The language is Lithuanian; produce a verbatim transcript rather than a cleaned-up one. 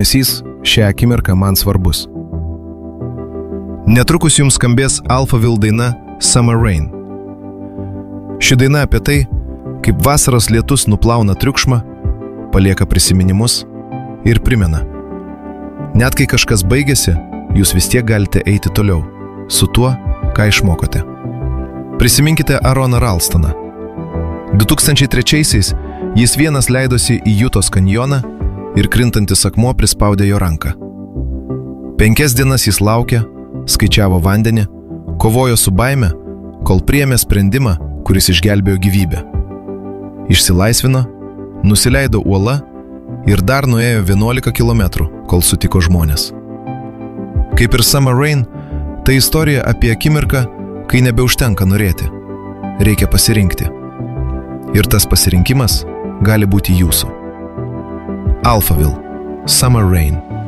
dėmesys šią akimirką man svarbus. Netrukus jums skambės Alphaville daina Summer Rain. Ši daina apie tai, kaip vasaros lietus nuplauna triukšmą, palieka prisiminimus ir primena. Net kai kažkas baigėsi, jūs vis tiek galite eiti toliau, su tuo, ką išmokote. Prisiminkite Aaroną Ralstoną. du tūkstančiai trečiaisiais jis vienas leidosi į Jutos kanjoną ir krintantis akmuo prispaudė jo ranką. Penkias dienas jis laukė, skaičiavo vandenį, kovojo su baime, kol priėmė sprendimą, kuris išgelbėjo gyvybę. Išsilaisvino, nusileido uola ir dar nuėjo vienuolika kilometrų, kol sutiko žmonės. Kaip ir Summer Rain, tai istorija apie akimirką, kai nebeužtenka norėti. Reikia pasirinkti. Ir tas pasirinkimas gali būti jūsų. Alphaville, Summer Rain.